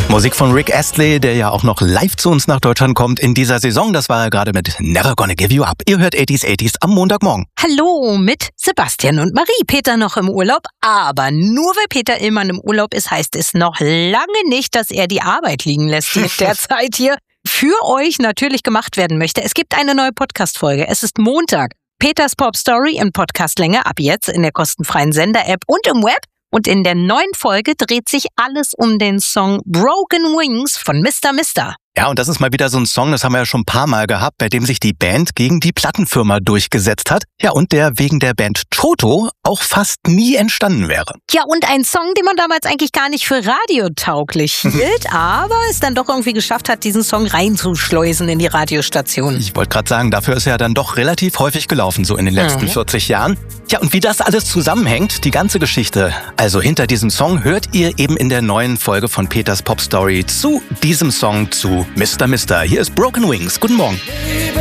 Musik von Rick Astley, der ja auch noch live zu uns nach Deutschland kommt in dieser Saison. Das war er gerade mit Never Gonna Give You Up. Ihr hört 80s am Montagmorgen. Hallo mit Sebastian und Marie. Peter noch im Urlaub, aber nur weil Peter Illmann im Urlaub ist, heißt es noch lange nicht, dass er die Arbeit liegen lässt, die in der Zeit hier für euch natürlich gemacht werden möchte. Es gibt eine neue Podcast-Folge. Es ist Montag. Peters Pop Story in Podcastlänge ab jetzt in der kostenfreien Sender-App und im Web. Und in der neuen Folge dreht sich alles um den Song Broken Wings von Mr. Mister. Ja, und das ist mal wieder so ein Song, das haben wir ja schon ein paar Mal gehabt, bei dem sich die Band gegen die Plattenfirma durchgesetzt hat. Ja, und der wegen der Band Toto auch fast nie entstanden wäre. Ja, und ein Song, den man damals eigentlich gar nicht für radiotauglich hielt, aber es dann doch irgendwie geschafft hat, diesen Song reinzuschleusen in die Radiostation. Ich wollte gerade sagen, dafür ist er dann doch relativ häufig gelaufen, so in den letzten 40 Jahren. Ja, und wie das alles zusammenhängt, die ganze Geschichte, also hinter diesem Song, hört ihr eben in der neuen Folge von Peters Pop Story zu diesem Song zu Mr. Mister. Hier ist Broken Wings. Guten Morgen.